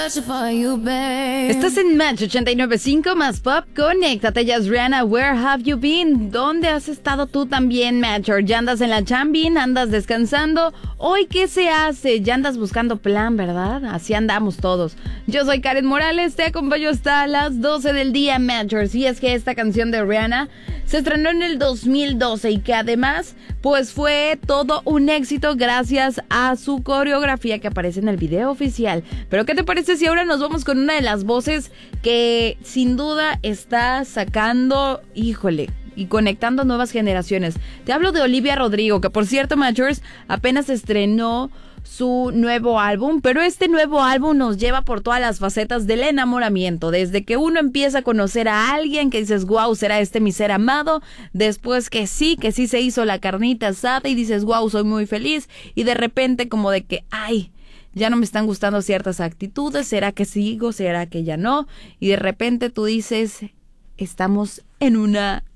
Estás en Match 89.5 más pop. Conéctate, ya es Rihanna. Where have you been? ¿Dónde has estado tú también, Matcher? ¿Ya andas en la chambin? ¿Andas descansando? ¿Hoy qué se hace? Ya andas buscando plan, ¿verdad? Así andamos todos. Yo soy Karen Morales, te acompaño hasta las 12 del día, Matchers. Y es que esta canción de Rihanna se estrenó en el 2012 y que además, pues fue todo un éxito gracias a su coreografía que aparece en el video oficial. Pero ¿qué te parece si ahora nos vamos con una de las voces que sin duda está sacando, híjole, y conectando nuevas generaciones? Te hablo de Olivia Rodrigo, que por cierto, Matchers, apenas estrenó su nuevo álbum, pero este nuevo álbum nos lleva por todas las facetas del enamoramiento, desde que uno empieza a conocer a alguien que dices, wow, será este mi ser amado, después que sí se hizo la carnita asada y dices, wow, soy muy feliz, y de repente como de que, ay, ya no me están gustando ciertas actitudes, ¿será que sigo? ¿Será que ya no? Y de repente tú dices, estamos en una